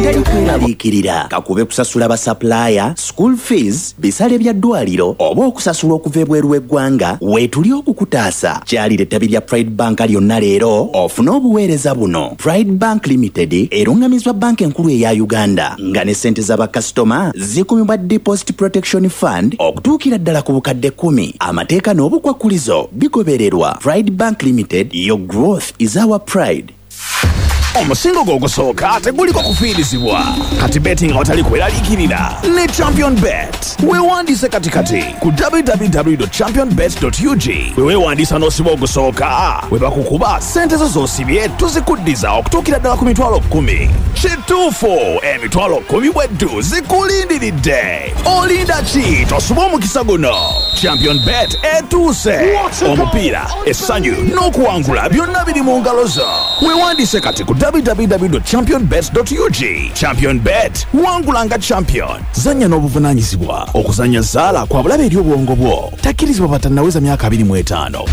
awatali kweraliikirira kakube kusasula basapulaya school fees bisale bya ddwaliro oba okusasula okuva ebweru w'eggwanga weetuli okukutaasa kyalira ettabi lya Pride Bank lyonna leero ofune obuweereza buno. Pride Bank Limited erungamizwa banka enkulu eya Uganda nga ne ssente z'abakasitoma zikumibwa Deposit Protection Fund okutuukira ddala ku bukadde 10. Amateeka n'obukwakkulizo bigobererwa. Pride Bank Limited, your growth is our pride. Omusingo gw'ogusooka teguliko kufiirizibwa kati betting awatali kweraliikirira ne Champion Bet. Weewandiise katikati ku www.championbet.ug we weewandiisa n'osiba ogusooka we bakukuba ssente zo z'osibye tuzikuddiza okutuukira ddala ku mitwalo 10. Kituufu emitwalo 10 bweddu zikulindiridde. Olinda ki tosuba omukisa guno? Champion Bet etuuse. Omupiira, essanyu n'okuwangula byonna biri mu ngalo zo. Weewandiise kati ku www.championbet.ug. Champion Bet, wangulanga champion. Zanya n'obuvunaanyizibwa. Okuzanya zaala kwa bulabe eri obwongo bwo. Takkirizibwa batannaweza myaka 25.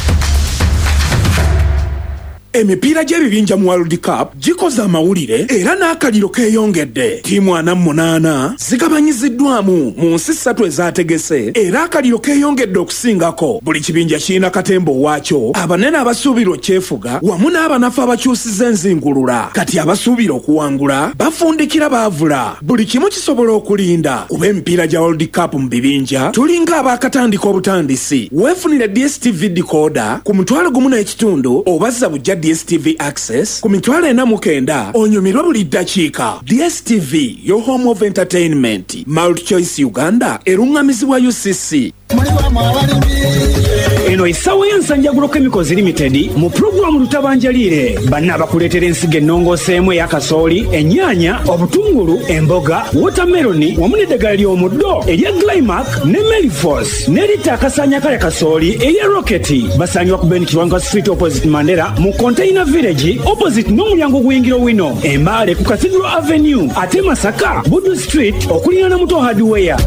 Emipiira gy'ebibinja mu World Cup gikoze amawulire era n'akaliro keeyongedde. Ttiimu 48 zigabanyiziddwamu mu nsi 3 ezaategese era akaliro keeyongedde okusingako. Buli kibinja kirina katembo waakyo, abanene abasuubira okyefuga wamu n'abanafu abakyusiza enzingulula. Kati abasuubira okuwangula bafundikira baavula. Buli kimu kisobola okulinda. Kuba emipiira gya World Cup mu bibinja tulinga abaakatandika obutandisi. Weefunire DSTV decoder ku $1.5 obazza bujja DSTV Access ku $49 onyumirwa buli ddakiika. DSTV, your home of entertainment. Multi-Choice Uganda erungamizibwa UCC. Eno isawa y'ensanjaguro Chemicals Limited mu programu lutabanjaliire banna abakuleetera ensigo ennongoseemu eya kasooli, ennyaanya, obutungulu, emboga, watermelon wamu n'eddagala ly'omuddo erya Glymac ne Melifos n'eritta akasaanya kale kasooli erya Rocket. Basangibwa ku Ben Kiwanga Street opposite Mandela mu Container Village opposite n'omulyango gw'ingiro wino. Embaale ku Cathedral Avenue ate Masaka Budu Street okuliraana Muto Hardware.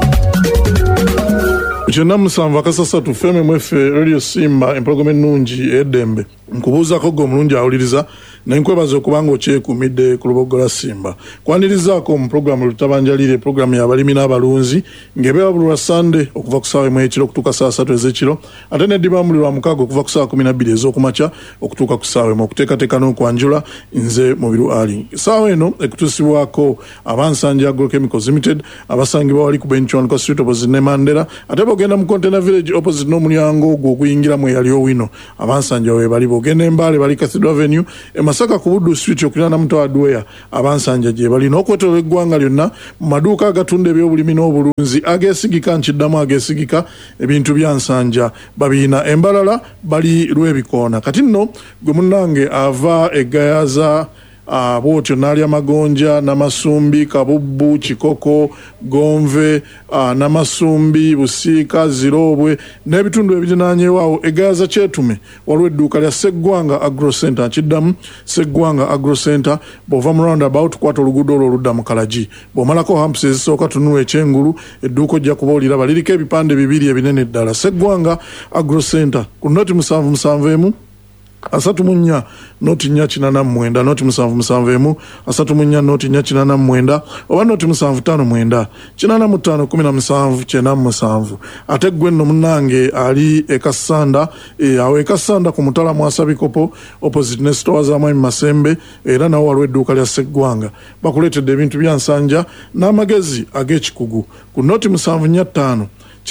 Uchenda musanva kasasatu feme mwefe Radio Simba empologome nungi edembe nkubuuzako gwe omulungi awuliriza nenkwebaza okubanga okyekumidde ku lubogola Simba kwanirizaako mu programu lutabanjaliire programu y'abalimi n'abalunzi ng'ebeera buli lwa Sunday okuva ku ssaawa 1 ekiro okutuuka ssaawa 3 ez'ekiro ate n'eddiba buli lwa 6 okuva ku ssaawa 12 ez'okumakya okutuuka ku ssaawa 1 okuteekateeka n'okwanjula nze Mubiru Ali. Ssaawa eno ekutuusibwako abansanja Agrochemicals Limited abasangibwa wali ku Benchwan Street opposite ne Mandela ate bogenda mu Container Village opposite n'omulyango ogwo oguyingiramu eyali owino abansanja we bali bogenda Embaale bali Cathedral Avenue Masaka ku Budu Street okirana Muto Hardware abansanja gye bali n'okwetoolera eggwanga lyonna mu maduuka agatunda ebyobulimi n'obulunzi ageesigika nkiddamu ageesigika ebintu bya nsanja babiina Embalala bali Lwebikoona. Kati nno gwe munnange ava eggayaza bwotyo nalya magonja namasumbi kabubbu kikoko gonve namasumbi busiika zirobwe n'ebitundu ebirinaanyeewaawo egayaza kyetume waliwo edduuka lya Sseggwanga Agro Center nkiddamu Sseggwanga Agro Center bw'ova mu roundabout kwata oluguudo olwo oludda mu Kalagi bw'omalako hamps ezisooka tunula ekyengulu edduuka ojja kuba oliraba liriko ebipande 2 ebinene ddala Sseggwanga Agro Center ku noti 771 asatumunya noti nya kinana mwenda noti 771 asatumunya noti nya kinana mwenda oba noti 759 kinana mutano 17 97 ate gwe nno munange ali ekasanda awe ekasanda ku mutala mwasabikopo opposite ne store za Mwami Masembe era nawo waliwo edduuka lya Sseggwanga bakuleetedde ebintu bya nsanja n'amagezi ag'ekikugu ku noti 745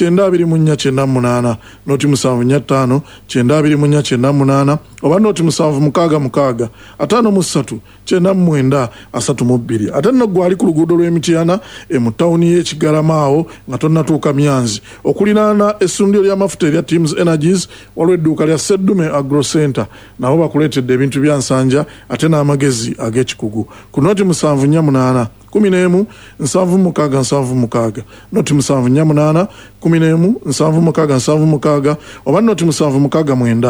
928 noti 745 928 oba noti 766 53 99 32 ate nno gwali ku luguudo lw'Emityana mu tawuni y'Ekigalamaawo nga tonnatuuka Myanzi okulinaana essundiro ly'amafuta erya Teams Energies waliwo edduuka lya Seddume Agro Center nabo bakuleetedde ebintu bya nsanja ate n'amagezi ag'ekikugu ku noti 748 11 766 noti 748 11 766 oba noti 769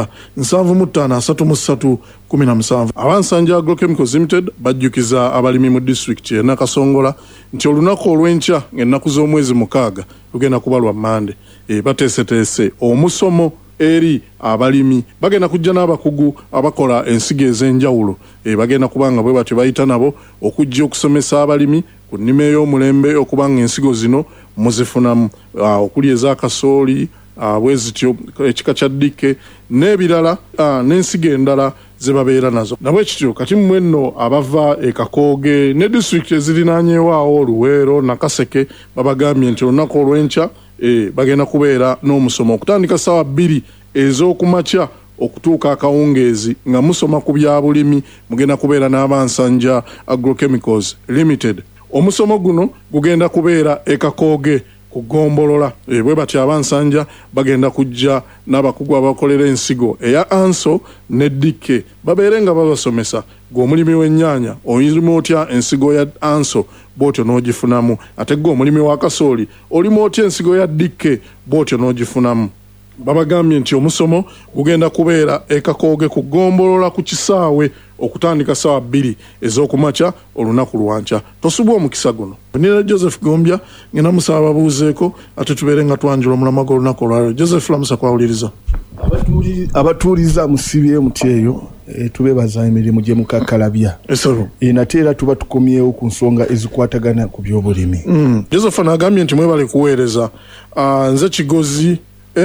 753 17 abansanja Agrochemicals Limited bajjukiza abalimi mu district ya Nakasongola nti olunaku olw'enkya ng'ennaku z'omwezi 6 lugenda kuba lwa Mande bateeseteese omusomo eri abalimi bagenda kujja n'abakugu abakola ensigo ez'enjawulo bagenda kubanga bwe batyo bayita nabo okujja okusomesa abalimi ku nnima ey'omulembe okubanga ensigo zino muzifunamu okuli eza kasooli bwe zityo ekika kya ddike n'ebirala n'ensigo endala ze babeera nazo nabwe kityo kati mwenno abava e Kakooge ne disitulikiti ezirinaanyeewaawo Luweero Nakaseke babagambye nti olunaku olw'enkya bagenda kubeera n'omusomo okutandika ssaawa 2 ez'okumakya okutuuka akawungeezi nga musoma ku bya bulimi mugenda kubeera n'Abansanja Agrochemicals Limited. Omusomo guno gugenda kubeera e Kakooge ku Gombolola bwe batyo Abansanja bagenda kujja n'abakugu abakolera ensigo eya Anso ne Dikke babeere nga babasomesa gw'omulimi w'ennyaanya oyirima otya ensigo ya Anso bw'otyo n'ogifunamu ate gw'omulimi wa kasooli olima otya ensigo ya Dikke bw'otyo n'ogifunamu. Babagambye nti omusomo gugenda kubeera e Kakooge ku Gombolola ku kisaawe okutandika ssaawa 2 ez'okumakya olunaku lwankya. Tosubwa omukisa guno. Nina Joseph Gombya ngenda musaba babuuzeeko ate tubeere nga twanjula omulama gw'olunaku olwaleero. Joseph lamusa kwawuliriza. Abatuuliza musibye muti eyo tubeebaza emirimu gye mukakalabya. Nate era tuba tukomyewo ku nsonga ezikwatagana ku by'obulimi. Joseph anagambye nti mwebale kuweereza nze Kigozi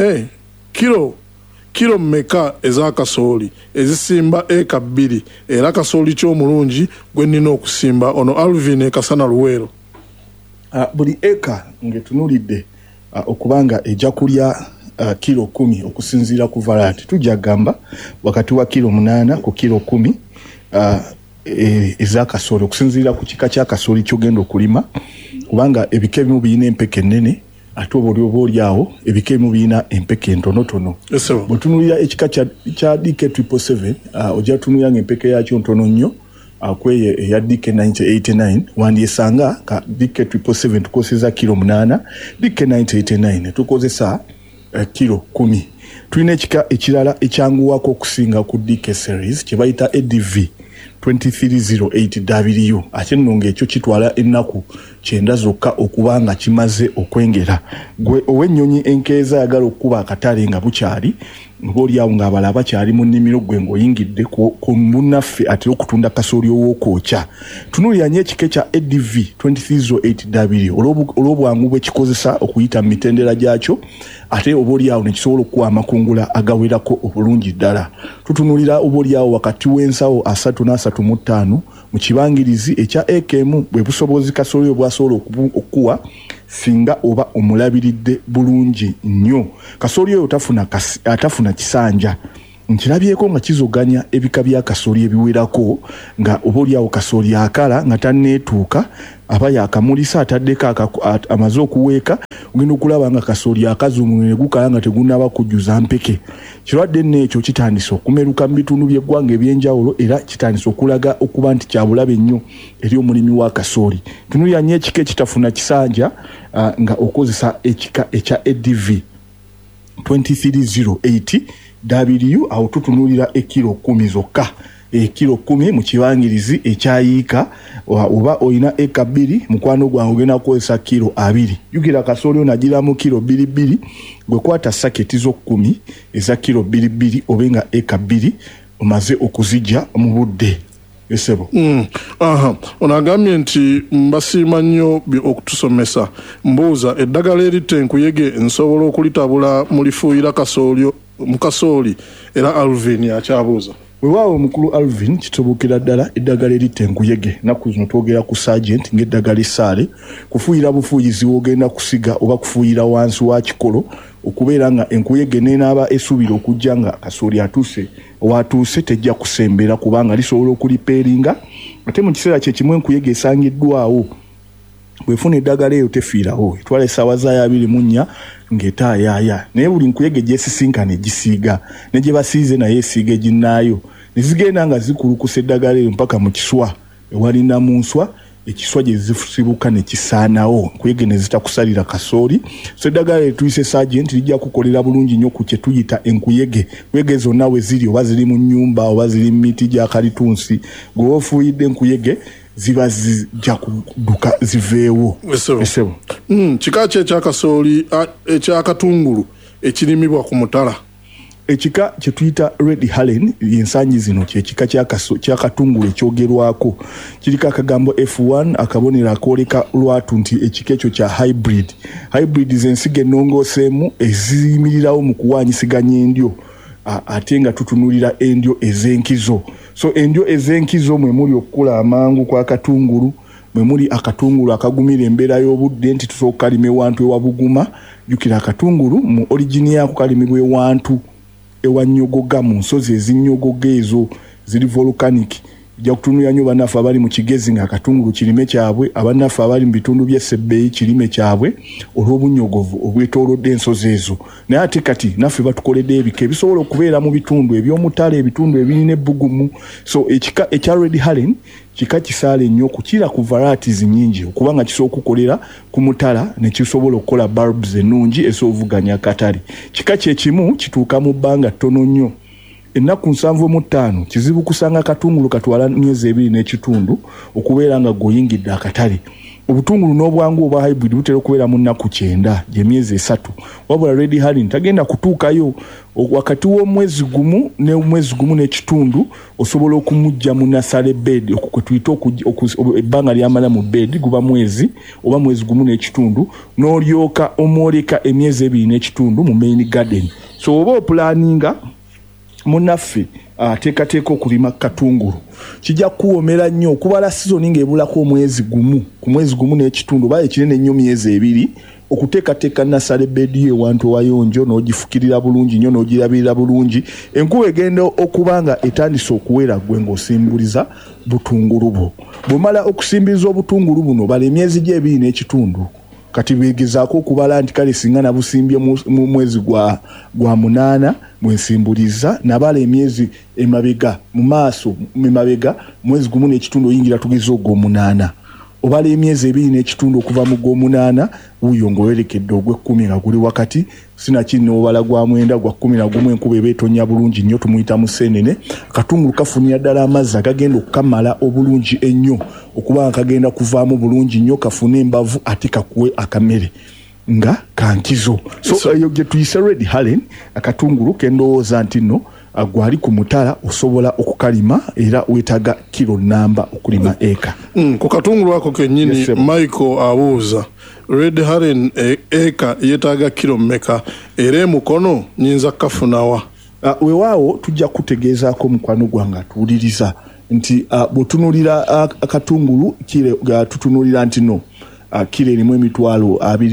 kilo mmeka eza kasooli ezisimba eka 2 era kasooli ky'omulungi gwe nnina okusimba ono Alvin Kasana Luweero. Buli eka ngetunulidde okubanga ejja kulya kilo 10 okusinziira ku variety tujja gamba wakati wa kilo 8 ku kilo 10 eza kasooli okusinziira ku kika kya kasooli ky'ogenda okulima kubanga ebika ebimu birina empeke ennene ate oboolyawo ebika ebimu birina empeke entonotono. Bwetunulira ekika kya DK 777 ojja tunulira ng'empeke yakyo ntono nnyo kweye eya DK 9089 wandyesanga ka DK 777 tukozesa kilo 8 DK 9089 tukozesa kilo 10. Tulina ekika ekirala ekyanguwako okusinga ku DK series kye bayita ADV 2308W ate nno ng'ekyo kitwala ennaku 9 zokka okubanga kimaze okwengera. Gwe ow'ennyonyi enkeeza ayagala okukuba akatale nga bukyali ng'olyawo ng'abala bakyali mu nnimiro gwe ng'oyingidde ku munnaffe ate okutunda kasooli ow'okwokya. Tunuulira nnyo ekika kya ADV 2308W olw'obwangu bwe kikozesa okuyita mu mitendera gyakyo ate oboolyawo ne kisobola okuwa amakungula agawerako obulungi ddala. Tutunuulira oboolyawo wakati w'ensawo 335 mu kibangirizi ekya AKM bwe busobozi kasooli obwasobola okukuwa singa oba omulabiridde bulungi nnyo. Kasooli oyo atafuna kisanja nkirabyeko nga kizoganya ebika bya kasooli ebiwerako nga oboolyawo kasooli akala nga tanneetuuka aba yakamulisa ataddeko amaze okuweeka ogenda okulaba nga kasooli akazuumu ne gukala nga tegunnaba kujjuza mpeke. Kirwadde nno ekyo kitandise okumeruka mu bitundu by'eggwanga eby'enjawulo era kitandise okulaga okuba nti kyabulabe nnyo eri omulimi wa kasooli. Tunuulira nnyo ekika ekitafuna kisanja nga okozesa ekika ekya ADV 2308W awo tutunuulira ekilo 10 zokka. Ekilo 10 mu kibangirizi ekyayiika oba oyina eka 2 mukwano gwange ogenda kukozesa kilo 2. Yugira kasooli onagiramu kilo 2 gwe kwata saketi zo 10 eza kilo 2 obenga eka 2 omaze okuzijja mu budde. Esebo. Onagambye nti mbasiima nnyo okutusomesa. Mbuuza eddagala erite enkuyege nsobola okulitabula mulifuuyira mu kasooli era Alvin akyabuuza. Weewaawo omukulu Alvin kitobokera ddala eddagala erite enkuyege naku zino twogera ku sergeant ng'eddagala essaale kufuuyira bufuuyizi w'ogenda kusiga oba kufuuyira wansi wa kikolo okubeera nga enkuyege n'enaaba esuubira okujja nga kasooli watuuse tejja kusembera kubanga lisobola okuliperinga ate mu kiseera kye kimu enkuyege esangiddwawo bwefuna eddagala eyo tefiirawo etwala essaawa zaayo 24 ng'etaayaaya naye buli nkuyege gyesisinkana egisiiga ne gye basiize naye esiiga eginnaayo ne zigenda nga zikulukusa eddagala eyo mpaka mu kiswa ewalina mu nswa ekiswa gye zisibuka ne kisaanawo enkuyege ne zitakusalira kasooli. So eddagala etuyise sergeant lijja kukolera bulungi nnyo ku kye tuyita enkuyege. Enkuyege zonna we ziri oba ziri mu nnyumba oba ziri mu miti gya kalitunsi gwe ofuuyidde enkuyege ziba zijja kuduka ziveewo. Esebo. Kika kye ekya kasooli ekyakatungulu ekirimibwa ku mutala ekika kye tuyita red herring ensangi zino kyekika kyakatungulu ekyogerwako kiriko akagambo F1 akabonero akooleka lwatu nti ekika ekyo kya hybrid z'ensigo ennongooseemu eziyimirirawo mu kuwaanyisiganya endyo ate nga tutunulira endyo ez'enkizo. So endyo ez'enkizo mwe muli okukula amangu kwa katungulu, mwe muli akatungulu akagumira embeera y'obudde nti tusooka kalime wantu ewa buguma. Jukira akatungulu mu origini yaako kalimibwa ewantu ewanyogoga mu nsozi ezinnyogoga ezo ziri volcanic. Ija kutunulira nnyo bannaffe abali mu kigezi nga akatungulu kirime kyabwe, abannaffe abali mu bitundu by'Essebbeeyi kirime kyabwe olw'obunyogovu obwetoolodde ensozi ezo. Naye ate kati naffe batukoledde ebika ebisobola okubeera mu bitundu eby'omutale, ebitundu ebirina ebbugumu. So ekika ekya red herring kika kisaale nnyo okukira ku varieties nnyingi okubanga kisobola okukolera ku mutala ne kisobola okukola bulbs ennungi esobuvuganya akatale. Kika kye kimu kituuka mu bbanga ttono nnyo. Ennaku 75 kizibu kusanga katungulu katwala myezi 2 n'ekitundu okubeera nga goyingidde akatale. Obutungulu n'obwangu obwa hybrid butera okubeera mu nnaku 9 gye myezi 3. Wabula red herring tagenda kutuukayo wakati w'omwezi gumu n'omwezi gumu n'ekitundu osobola okumujja mu nursery bed okwo tuyita ebbanga ly'amala mu bed guba mwezi oba mwezi gumu n'ekitundu n'olyoka omwoleka emyezi 2 n'ekitundu mu main garden. So oba opulaninga munaffe ateekateeka okulima katungulu kijja kuwoomera nnyo okubala sizoni ng'ebulako omwezi gumu ku mwezi gumu n'ekitundu oba ekinene nnyo myezi 2 okuteekateeka nasale bedi ewantu wayonjo n'ogifukirira bulungi nnyo n'ogirabirira bulungi enkuba egenda okuba nga etandise okuwera gwe ng'osimbuliza butungulu bwo. Bw'omala okusimbiriza obutungulu buno bala emyezi gye 2 n'ekitundu kati begezaako okubala nti kale singa nabusimbye mu mwezi gwa 8 mwensimbuliza nabala emyezi emabega mu maaso emabega mwezi gumu n'ekitundu oyingira tugeze ogwo 8 obala emyezi 2 n'ekitundu okuva mu gwo 8 uyo ngowerekedde ogw'ekkumi nga guli wakati sinakindi n'obala gwa 9 gwa 11 enkuba eba etonya bulungi nnyo tumuyita museenene. Katungulu kafunira ddala amazzi agagenda okukamala obulungi ennyo okuba kagenda kuvaamu bulungi nnyo kafune embavu ate kakuwe akamere nga kankizo. So eyo gye tuyise red herring akatungulu kendowooza nti nno gwali ku mutala osobola okukalima era weetaga kilo namba okulima eka. Ku katungulu ako kennyini Michael abuuza red herring eka yeetaaga kilo mmeka era emukono nyinza kafunawa? Weewaawo tujja kutegeezaako mukwano gwange atuwuliriza nti bw'otunuulira akatungulu tutunuulira nti no kilo erimu emitwalo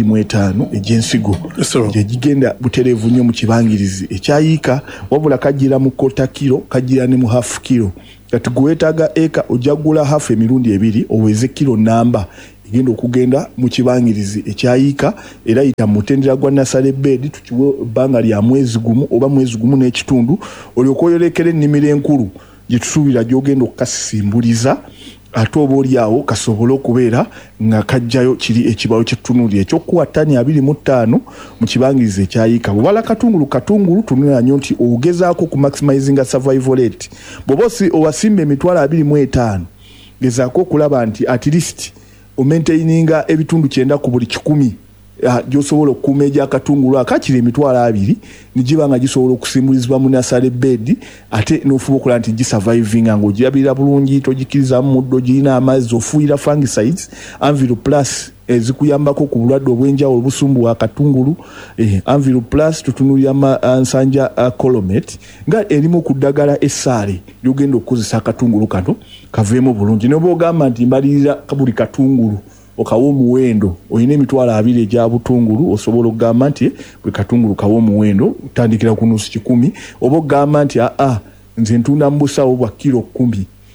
25 egy'ensigo gye gigenda butereevu nnyo mu kibangirizi ekyayiika wabula kagira mu kota kilo kagira ne mu half kilo. Kati gweetaaga eka ojagula half emirundi 2 oweze kilo namba egenda okugenda mu kibangirizi ekyayiika era yita mutendera gwa nasale bed tukiwe bbanga lya mwezi gumu oba mwezi gumu n'ekitundu olyoka oyolekera ennimiro enkulu gye tusuubira gy'ogenda okukasisimbuliza ate oba oliawo kasobole okubeera nga kajjayo kiri ekibalo kyetutunuulira ekyokuwa ttani 25 mu kibangirizi ekyayiika. Bw'obala katungulu tunula nnyo nti ogezaako ku maximizinga survival rate. Bw'oba owasimba emitwalo 25 gezaako okulaba nti at least omaintaininga ebitundu 9 ku buli 100 gyosobola okukuuma egy'akatungulu akakiri emitwalo 2 nigiba nga gisobola okusimbulizibwa mu nasale bed ate n'ofuba okulaba nti gisurvivinga ng'ogirabirira bulungi togikirizamu muddo girina amazzi ofuuyira fungicides Anvil Plus ezikuyambako ku bulwadde obw'enjawulo obusumbuwa akatungulu. Anvil Plus tutunulira nsanja Colomet nga erimu ku ddagala essaale lyogenda okukozesa akatungulu kano kaveemu bulungi. Ne bw'ogamba nti mbalirira buli katungulu okawo omuwendo oyina emitwalo 2 egya butungulu osobola okugamba nti bwe katungulu kawo omuwendo utandikira ku nusu 10 oba okugamba nti nze ntunda mu busawo bwa kilo 10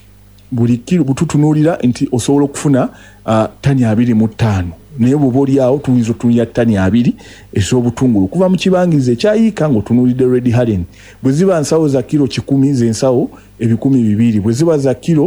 buli kilo bututunuulira nti osobola okufuna ttani 25 naye bw'oba oliawo tuyinza otunulira ttani 2 ez'obutungulu kuva mu kibangirizi ekyayiika ng'otunuulidde red herring. Bwe ziba nsawo za kilo 10 z'ensawo 200 bwe ziba za kilo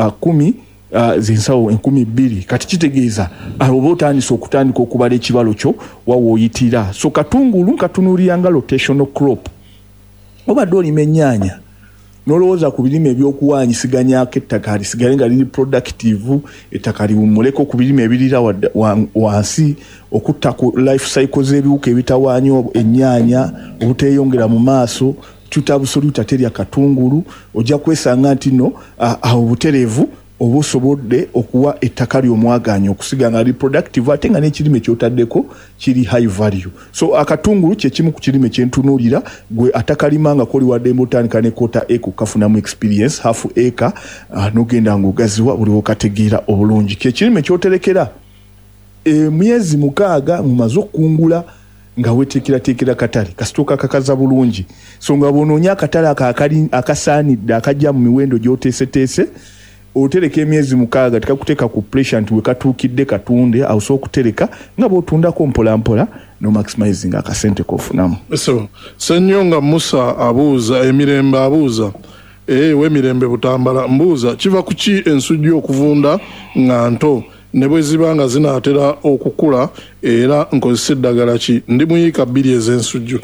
10 zensawo 12 kati kitegeeza oba otandise okutandika okubala ekibalo kyo wawooyitira. So katungulu katunuulira nga rotational crop. Obadde olima ennyaanya nolowooza ku birime ebyokuwanyisiganyako ettaka lisigale nga liri productive, ettaka liwummuleko ku birime ebirira wansi, okutta ku life cycle z'ebiwuka ebitawaanya ennyaanya, obuteeyongera mu maaso, tutabusolute terya katungulu, ojja kwesanga nti no obutereevu obusobodde okuwa ettaka ly'omwaganya okusiga nga reproductive ate nga n'ekirime kyotaddeko kiri high value. So akatungulu kye kimu ku kirime kyentunuulira gwe atakalimanga koli wadde mbotandika ne kota eka kafunamu experience half acre n'ogenda ng'ogaziwa buli wokategeera obulungi. Kye kirime kyoterekera emyezi 6 mumaze okungula nga weteekerateekera katale kasitooka kakaza bulungi. So nga bw'onoonya akatale akasaanidde akajja mu miwendo gy'oteeseteese otereka emyezi 6 tekakuteeka ku pressure nti wekatuukidde katunde awusa okutereka nga bw'otundako mpolampola no maximizing akasente kofunamu. So Ssenyonga Musa abuuza emirembe abuuza w'emirembe Butambala mbuuza kiva ku ki ensujju okuvunda nga nto ne bwe ziba nga zinaatera okukula era nkozesa eddagala ki ndi muyiika 2 ez'ensujju.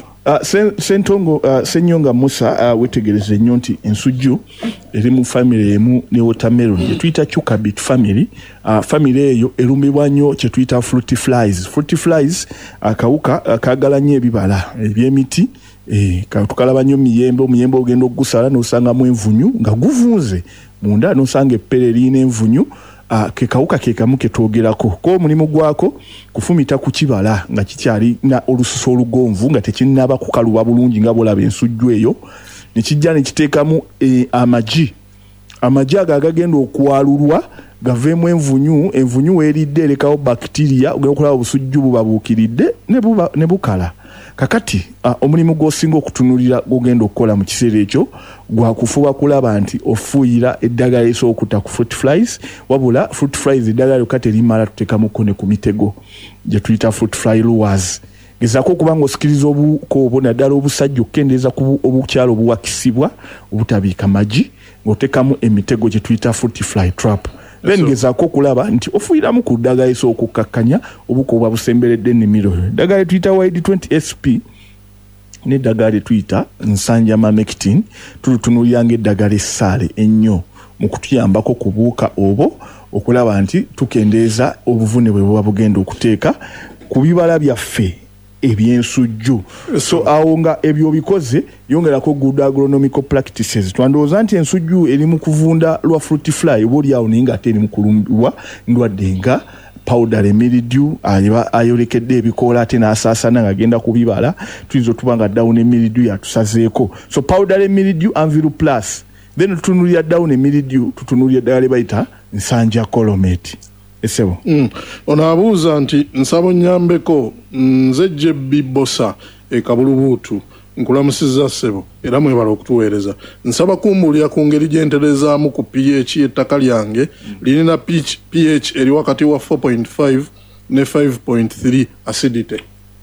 Ssenyonga Musa wetegereze nnyo nti ensujju eri mu family emu ne watermelon gye tuyita cucurbit family. Family eyo erumbibwa nnyo kye tuyita fruit flies. Fruit flies akawuka kaagala nnyo ebibala eby'emiti. Tukalaba nnyo omuyembe ogenda okugusala n'osangamu envunyu nga guvunze munda n'osanga eppere lirina envunyu. Ke kawuka ke kamu ke twogerako ko omulimu gwako kufumita ku kibala nga kikyali na olususu olugonvu nga tekinnaba kukaluba bulungi nga bolaba ensujju eyo ne kijja ne kiteekamu amagi ago agagenda okwalulwa gaveemu envunyu weeridde erekawo bacteria ogenda okulaba obusujju bubabuukiridde ne bukala. Kakati omulimu gw'osinga okutunulira gogenda okukola mu kiseera ekyo gwa kufuba kulaba nti ofuuyira eddagala esookuta ku fruit flies, wabula fruit flies eddagala lyokka terimala tuteekamuko ne ku mitego gye tuyita fruit fly lures. Gezaako okuba ng'osikiriza obuko naddala obusajja okukendeeza ku obukyalo obuwakisibwa obutabiika magi ng'oteekamu emitego gye tuyita fruit fly trap. Then gezaako okulaba nti ofuuyiramu ku ddagala esookukakkanya obuko obwa busemberedde ennimiro. Eddagala tuyita wide 20 SP n'eddagala tuyita nsanja mamectin tulutunulira ng'eddagala essaale ennyo mu kutuyambako ku buwuka obwo okulaba nti tukendeeza obuvune bwe buba bugenda okuteeka ku bibala byaffe ebyensujju. So awo nga ebyo bikoze yongerako good agronomical practices. Twandowooza nti ensujju eri mu kuvunda lwa fruit fly oba awo naye nga ate eri mu kulumbibwa ndwadde nga powdery mildew ayolekedde ebikoola ate n'asaasana ng'agenda ku bibala tuyinza otuba nga down mildew yatusazeeko. So powdery mildew Anviru Plus, then tutunulira down mildew tutunulira eddagala bayita nsanja colomate. Esebo. Ono abuuza nti nsabo nyambeko nze Jebbi Bosa Kabulubuutu nkulamusizza ssebo era mwebala okutuweereza. Nsaba kumbulira ku ngeri gye nterezaamu ku pH y'ettaka lyange lirina pH eri wakati wa 4.5 ne 5.3 acidity.